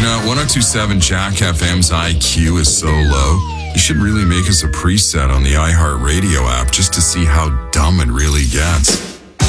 You know, 1027 Jack FM's IQ is so low, you should really make us a preset on the iHeartRadio app just to see how dumb it really gets.